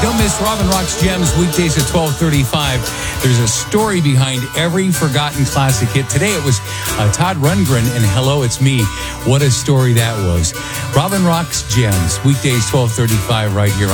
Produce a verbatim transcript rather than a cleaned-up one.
Don't miss Robin Rock's Gems weekdays at twelve thirty-five. There's a story behind every forgotten classic hit. Today it was uh, Todd Rundgren and Hello, It's Me. What a story that was. Robin Rock's Gems weekdays twelve thirty-five right here on